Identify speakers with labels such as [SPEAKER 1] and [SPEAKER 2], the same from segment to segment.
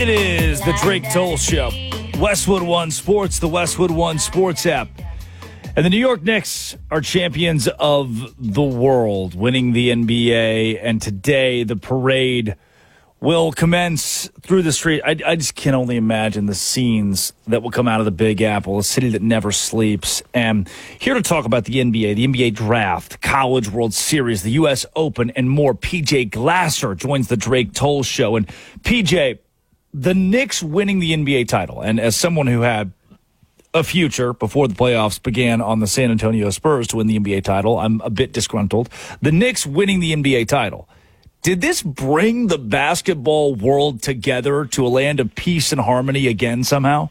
[SPEAKER 1] It is the Drake Toll Show. Westwood One Sports, the Westwood One Sports app. And the New York Knicks are champions of the world, winning the NBA. And today, the parade will commence through the street. I just can only imagine the scenes that will come out of the Big Apple, a city that never sleeps. And here to talk about the NBA draft, College World Series, the U.S. Open, and more, PJ Glasser joins the Drake Toll Show. And PJ, the Knicks winning the NBA title, and as someone who had a future before the playoffs began on the San Antonio Spurs to win the NBA title, I'm a bit disgruntled. The Knicks winning the NBA title. Did this bring the basketball world together to a land of peace and harmony again somehow?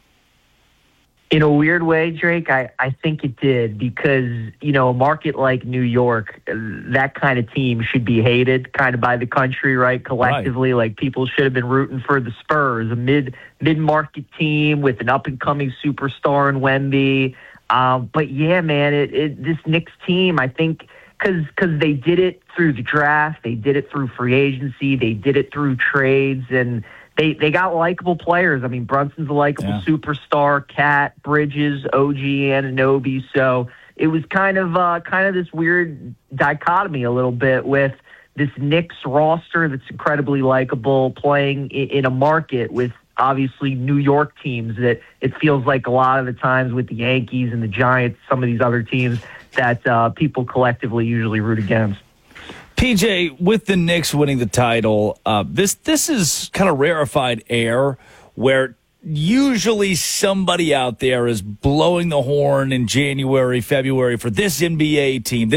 [SPEAKER 2] In a weird way, Drake, I think it did because, a market like New York, that kind of team should be hated kind of by the country, right? Collectively, Like people should have been rooting for the Spurs, a mid-market team with an up-and-coming superstar in Wemby. But yeah, man, this Knicks team, I think, because they did it through the draft, they did it through free agency, they did it through trades, and they got likable players. I mean, Brunson's a likable superstar, Cat, Bridges, OG, Anunoby. So it was kind of this weird dichotomy a little bit with this Knicks roster that's incredibly likable playing in a market with obviously New York teams that it feels like a lot of the times with the Yankees and the Giants, some of these other teams that people collectively usually root against.
[SPEAKER 1] PJ, with the Knicks winning the title, this is kind of rarefied air where usually somebody out there is blowing the horn in January, February for this NBA team.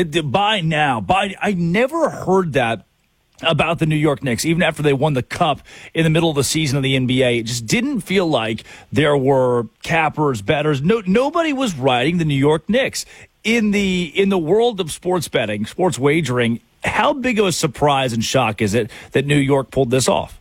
[SPEAKER 1] I never heard that about the New York Knicks, even after they won the cup in the middle of the season of the NBA. It just didn't feel like there were cappers, bettors. Nobody was riding the New York Knicks. In the world of sports betting, sports wagering, how big of a surprise and shock is it that New York pulled this off?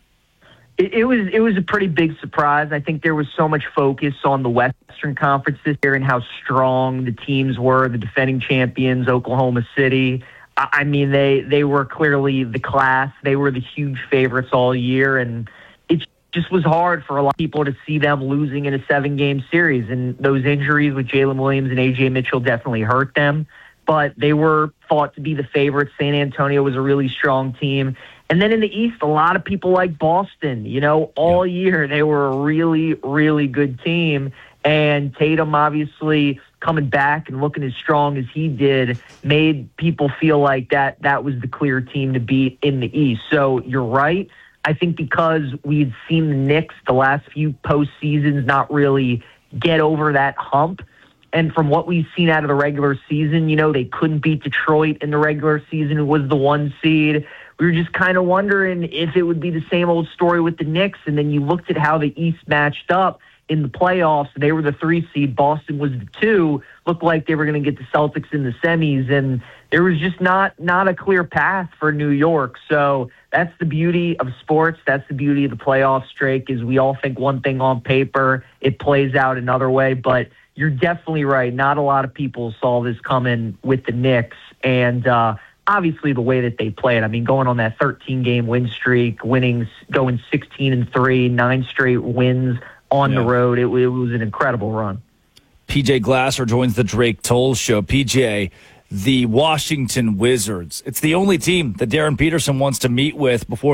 [SPEAKER 2] It was a pretty big surprise. I think there was so much focus on the Western Conference this year and how strong the teams were, the defending champions, Oklahoma City. I mean, they were clearly the class. They were the huge favorites all year, and it just was hard for a lot of people to see them losing in a 7-game series. And those injuries with Jalen Williams and A.J. Mitchell definitely hurt them. But they were thought to be the favorites. San Antonio was a really strong team. And then in the East, a lot of people like Boston. All year they were a really, really good team. And Tatum obviously coming back and looking as strong as he did made people feel like that was the clear team to beat in the East. So you're right. I think because we'd seen the Knicks the last few postseasons not really get over that hump. And from what we've seen out of the regular season, they couldn't beat Detroit in the regular season. It was the 1 seed. We were just kind of wondering if it would be the same old story with the Knicks. And then you looked at how the East matched up in the playoffs. They were the 3 seed. Boston was the 2. Looked like they were going to get the Celtics in the semis. And there was just not a clear path for New York. So that's the beauty of sports. That's the beauty of the playoffs, Drake, is we all think one thing on paper. It plays out another way. But you're definitely right. Not a lot of people saw this coming with the Knicks. And obviously the way that they played. I mean, going on that 13-game win streak, going 16-3, 9 straight wins on the road. It was an incredible run.
[SPEAKER 1] PJ Glasser joins the Drake Toll Show. PJ, the Washington Wizards. It's the only team that Darren Peterson wants to meet with before